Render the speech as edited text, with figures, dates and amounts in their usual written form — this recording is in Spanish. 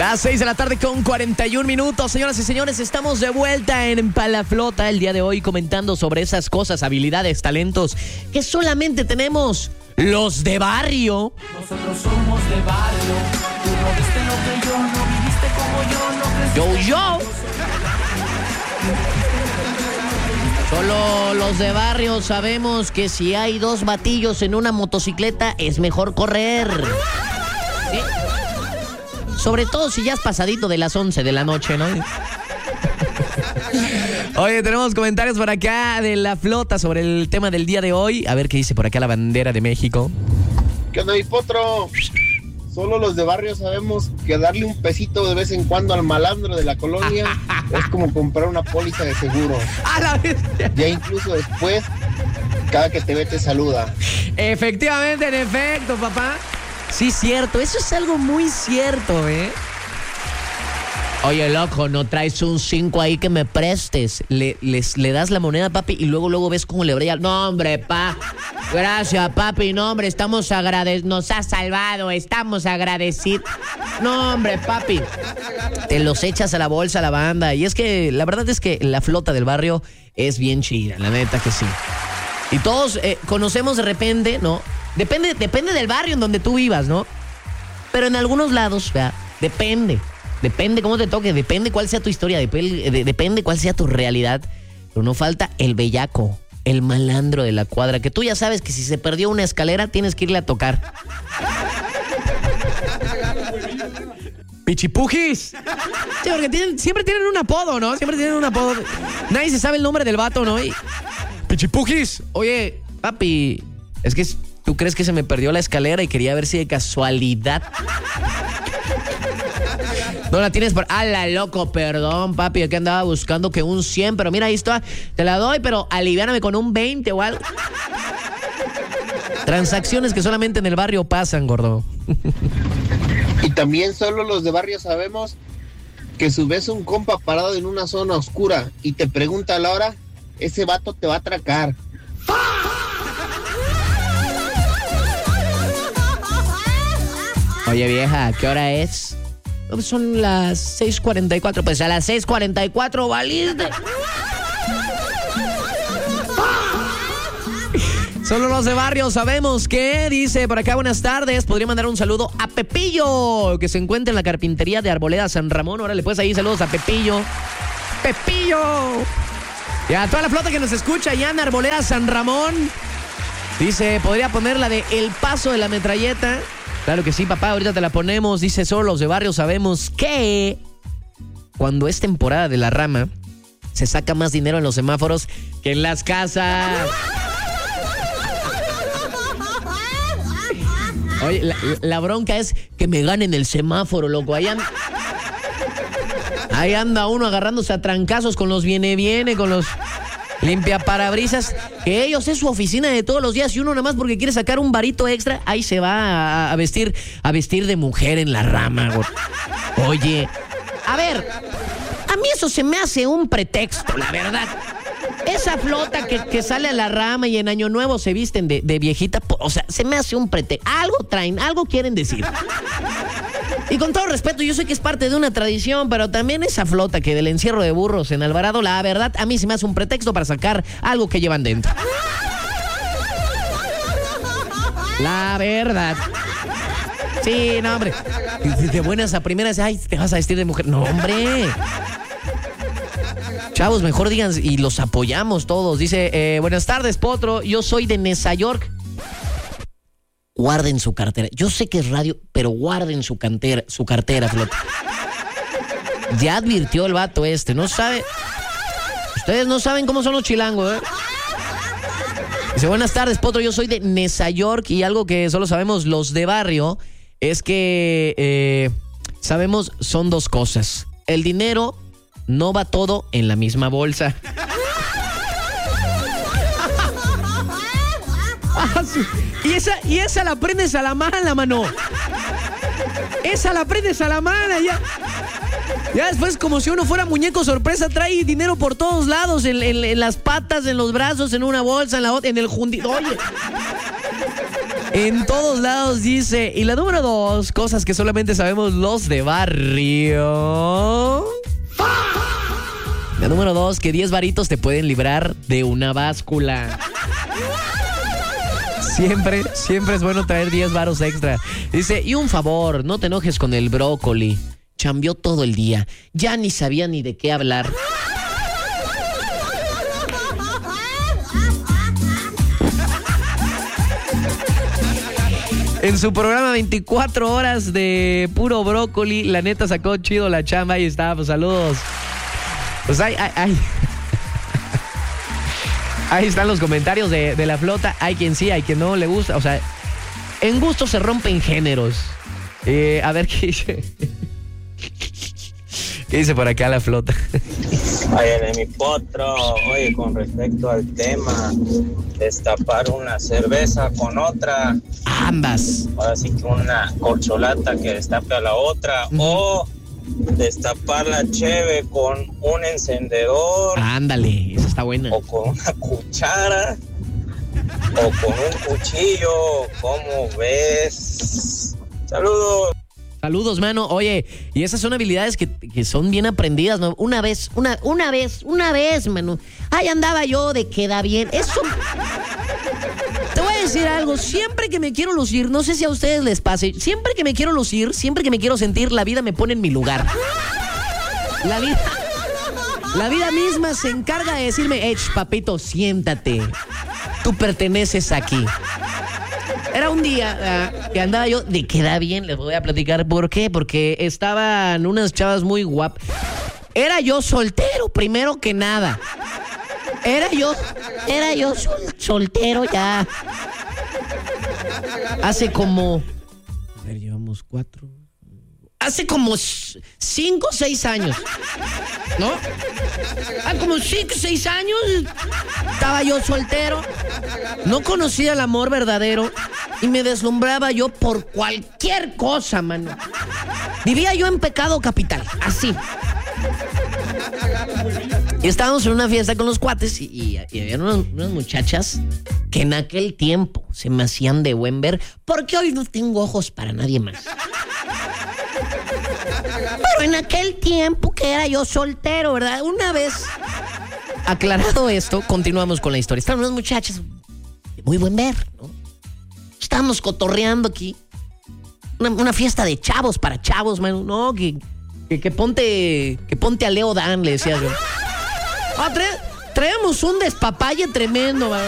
Las 6 de la tarde con 41 minutos. Señoras y señores, estamos de vuelta en Palaflota el día de hoy comentando sobre esas cosas, habilidades, talentos que solamente tenemos los de barrio. Nosotros somos de barrio. Tú no viste lo que yo, no viviste como yo, no creciste. Yo. Solo los de barrio sabemos que si hay dos batillos en una motocicleta es mejor correr. ¿Sí? Sobre todo si ya has pasadito de las 11 de la noche, ¿no? Oye, tenemos comentarios por acá de la flota sobre el tema del día de hoy. A ver qué dice por acá la bandera de México. ¿Qué onda, mi potro? Solo los de barrio sabemos que darle un pesito de vez en cuando al malandro de la colonia es como comprar una póliza de seguro. ¡A la bestia! Ya incluso después, cada que te ve te saluda. Efectivamente, en efecto, papá. Sí, cierto. Eso es algo muy cierto, ¿eh? Oye, loco, ¿no traes un 5 ahí que me prestes? Le das la moneda, papi, y luego ves cómo le brilla. No, hombre, pa. Gracias, papi. No, hombre, estamos agradecidos. Nos has salvado. Estamos agradecidos. No, hombre, papi. Te los echas a la bolsa a la banda. Y es que, la verdad es que la flota del barrio es bien chida, la neta que sí. Y todos conocemos de repente, ¿no? Depende del barrio en donde tú vivas, ¿no? Pero en algunos lados, ¿verdad? Depende cómo te toque, depende cuál sea tu historia, depende cuál sea tu realidad. Pero no falta el bellaco, el malandro de la cuadra, que tú ya sabes que si se perdió una escalera tienes que irle a tocar. ¡Pichipujis! Sí, porque siempre tienen un apodo, ¿no? Siempre tienen un apodo. Nadie se sabe el nombre del vato, ¿no? Y ¡Pichipujis! Oye, papi, es que tú crees que se me perdió la escalera y quería ver si de casualidad... No la tienes por... ¡Hala, loco! Perdón, papi, que andaba buscando que un 100, pero mira, ahí está, te la doy, pero aliviáname con un 20 o algo. Transacciones que solamente en el barrio pasan, gordo. Y también solo los de barrio sabemos que si ves un compa parado en una zona oscura y te pregunta a la hora, ese vato te va a atracar. Oye, vieja, ¿qué hora es? Son las 6:44. Pues a las 6:44 valiste. Solo los de barrio sabemos que, dice por acá, buenas tardes. Podría mandar un saludo a Pepillo, que se encuentra en la carpintería de Arboleda San Ramón. Órale, pues ahí saludos a Pepillo. ¡Pepillo! Y a toda la flota que nos escucha allá en Arboleda San Ramón. Dice, podría poner la de El Paso de la Metralleta. Claro que sí, papá, ahorita te la ponemos. Dice, solo los de barrio sabemos que cuando es temporada de la rama, se saca más dinero en los semáforos que en las casas. Oye, la bronca es que me ganen el semáforo, loco. Ahí anda uno agarrándose a trancazos con los viene, con los limpiaparabrisas, que ellos es su oficina de todos los días, y uno nada más porque quiere sacar un varito extra, ahí se va a vestir de mujer en la rama, güey. Oye, a ver, a mí eso se me hace un pretexto, la verdad. Esa flota que sale a la rama y en Año Nuevo se visten de viejita, o sea, se me hace un pretexto. Algo traen, algo quieren decir. Y con todo respeto, yo sé que es parte de una tradición, pero también esa flota que del encierro de burros en Alvarado, la verdad, a mí se me hace un pretexto para sacar algo que llevan dentro. La verdad. Sí, no, hombre. De buenas a primeras, ay, te vas a vestir de mujer. No, hombre. Chavos, mejor digan y los apoyamos todos. Dice, buenas tardes, Potro. Yo soy de Nueva York. Guarden su cartera. Yo sé que es radio, pero guarden su cartera, flota. Ya advirtió el vato no sabe. Ustedes no saben cómo son los chilangos, ¿eh? Dice, buenas tardes, Potro. Yo soy de Nueva York y algo que solo sabemos los de barrio es que sabemos son dos cosas. El dinero no va todo en la misma bolsa. Y esa la prendes a la mala, mano. Esa la prendes a la mala, ya después, como si uno fuera muñeco sorpresa, trae dinero por todos lados, en las patas, en los brazos, en una bolsa, en el jundido. Oye, En todos lados dice. Y la número 2, cosas que solamente sabemos los de barrio. La número 2, que 10 varitos te pueden librar de una báscula. Siempre es bueno traer 10 varos extra. Dice, y un favor, no te enojes con el brócoli. Chambeó todo el día. Ya ni sabía ni de qué hablar. En su programa 24 horas de puro brócoli, la neta sacó chido la chamba y está, pues saludos. Pues ahí están los comentarios de la flota. Hay quien sí, hay quien no le gusta. O sea, en gusto se rompen géneros. A ver qué dice. ¿Qué dice por acá la flota? Oye, de mi potro, oye, con respecto al tema, destapar una cerveza con otra. Ambas. Ahora sí que una corcholata que destape a la otra. O destapar la cheve con un encendedor. Ándale, esa está buena. O con una cuchara. O con un cuchillo. ¿Cómo ves? Saludos. Saludos, mano. Oye, y esas son habilidades que son bien aprendidas, ¿no? Una vez, mano. Ahí andaba yo de queda bien. Eso. Te voy a decir algo. Siempre que me quiero lucir, no sé si a ustedes les pase, siempre que me quiero lucir, siempre que me quiero sentir, la vida me pone en mi lugar. La vida misma se encarga de decirme, papito, siéntate. Tú perteneces aquí. Era un día que andaba yo de queda bien, les voy a platicar por qué. Porque estaban unas chavas muy guapas. Era yo soltero, primero que nada. Era yo soltero ya. Hace como... A ver, llevamos 4... Hace como 5 o 6 años, ¿no? Como 5 o 6 años estaba yo soltero. No conocía el amor verdadero y me deslumbraba yo por cualquier cosa, mano. Vivía yo en pecado capital, así. Y estábamos en una fiesta con los cuates y había unas muchachas que en aquel tiempo se me hacían de buen ver, porque hoy no tengo ojos para nadie más. Pero en aquel tiempo que era yo soltero, ¿verdad? Una vez aclarado esto, continuamos con la historia. Estaban unas muchachas de muy buen ver, ¿no? Estábamos cotorreando aquí. Una fiesta de chavos para chavos, man. No, que ponte a Leo Dan, le decía yo. Traemos un despapalle tremendo, man.